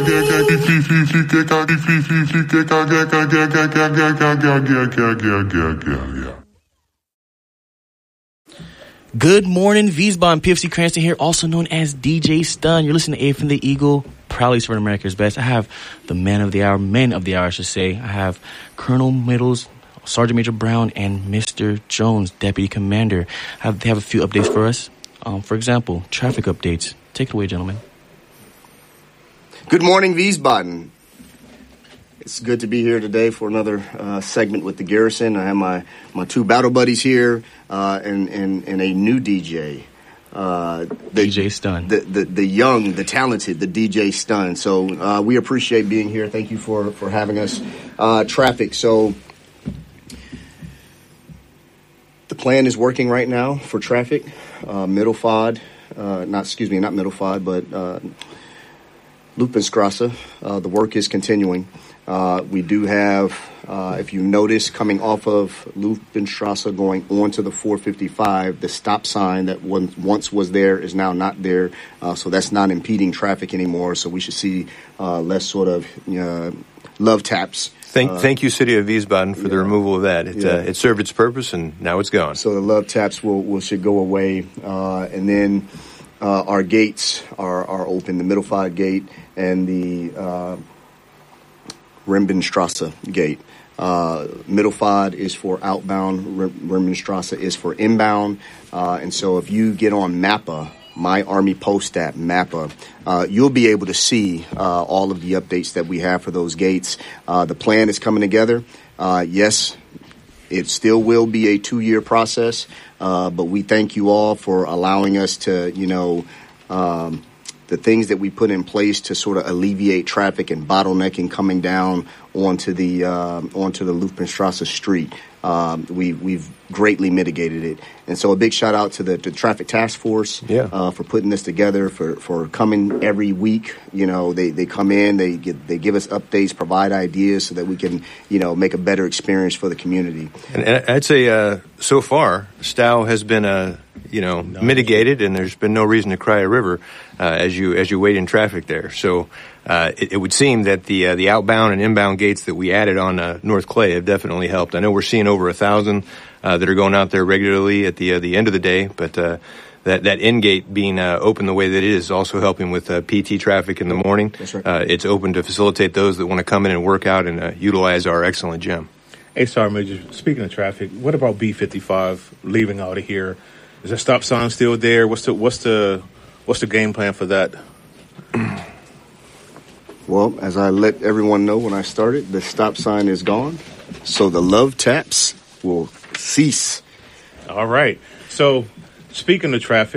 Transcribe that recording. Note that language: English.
Good morning, Wiesbaden. PFC Cranston here, also known as DJ Stun. You're listening to A from the Eagle, proudly serving America's best. I have the men of the hour, I should say. I have Colonel Middles, Sergeant Major Brown, and Mr. Jones, Deputy Commander. They have a few updates for us. For example, traffic updates. Take it away, gentlemen. Good morning, Wiesbaden. It's good to be here today for another segment with the Garrison. I have my two battle buddies here and a new DJ. DJ Stun. The young, the talented, the DJ Stun. So we appreciate being here. Thank you for having us. Traffic. So the plan is working right now for traffic. Not Mittelford, but Lupenstrasse. The work is continuing. We do have, if you notice, coming off of Lupenstrasse going onto the 455, the stop sign that once was there is now not there. So that's not impeding traffic anymore. So we should see less sort of love taps. Thank you, City of Wiesbaden, for the removal of that. It served its purpose, and now it's gone. So the love taps should go away. And then our gates are open, the Mittelford gate and the Rembenstrasse gate. Mittelford is for outbound, Rembenstrasse is for inbound. And so if you get on Mappa, My Army Post app, Mappa, you'll be able to see all of the updates that we have for those gates. The plan is coming together. Yes, it still will be a 2-year process, but we thank you all for allowing us to, the things that we put in place to sort of alleviate traffic and bottlenecking coming down onto the Lupenstrasse street. We've greatly mitigated it. And so a big shout out to the traffic task force for putting this together, for coming every week. They come in, they give us updates, provide ideas so that we can, make a better experience for the community. And I'd say so far, Stow has been mitigated, and there's been no reason to cry a river as you wait in traffic there. So it would seem that the outbound and inbound gates that we added on North Clay have definitely helped. I know we're seeing over 1,000 that are going out there regularly at the end of the day, but that end gate being open the way that it is also helping with PT traffic in the morning. That's right. It's open to facilitate those that want to come in and work out and utilize our excellent gym. Hey, Sergeant Major, speaking of traffic, what about B55 leaving out of here? Is the stop sign still there? What's the game plan for that? Well, as I let everyone know when I started, the stop sign is gone, so the love taps will cease. All right. So, speaking of traffic,